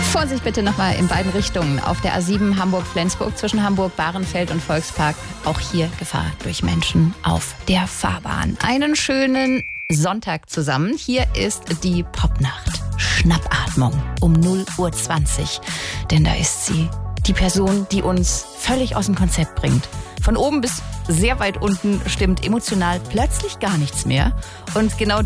Vorsicht bitte nochmal in beiden Richtungen. Auf der A7 Hamburg-Flensburg zwischen Hamburg-Bahrenfeld und Volkspark. Auch hier Gefahr durch Menschen auf der Fahrbahn. Einen schönen Sonntag zusammen. Hier ist die Popnacht. Schnappatmung um 0:20 Uhr. Denn da ist sie. Die Person, die uns völlig aus dem Konzept bringt. Von oben bis sehr weit unten stimmt emotional plötzlich gar nichts mehr. Und genau